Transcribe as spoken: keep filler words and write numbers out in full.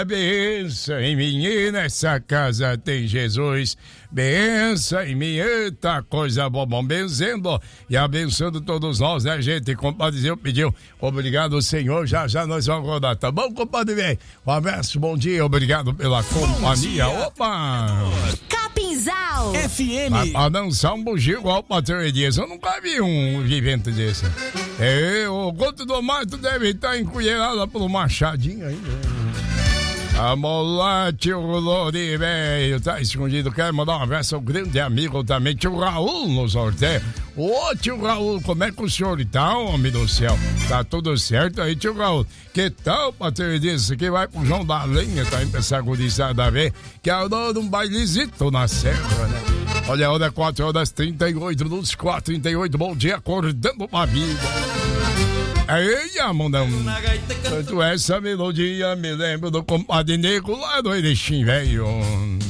Benção em mim, nessa casa tem Jesus. Benção em mim, eita coisa boa, bom, benzendo e abençoando todos nós, né, gente? Compadre Zé pediu, obrigado, Senhor. Já já nós vamos rodar, tá bom, compadre Zé? Um abraço, bom dia, obrigado pela companhia. Opa! Capinzal F M. Pra, pra dançar um bugio igual o Patrão Dias, eu nunca vi um evento desse. É, o Conto do Mato deve estar encolherado pelo Machadinho ainda. Vamos lá, tio Lori, velho, tá escondido. Quero mandar um abraço ao grande amigo também, tio Raul, no sorteio. Ô, tio Raul, como é que o senhor tá, homem do céu? Tá tudo certo aí, tio Raul? Que tal, Patrão Dias, que vai pro João da Lenha, tá indo pra essa gurizada a ver, que é o dono de um bailezito na serra, né? Olha, a hora é quatro horas trinta e oito, nos quatro e trinta e oito, bom dia, acordando pra vida. Ei, amandão, tanto essa melodia me lembra do compadre Nego lá do Erechim, velho.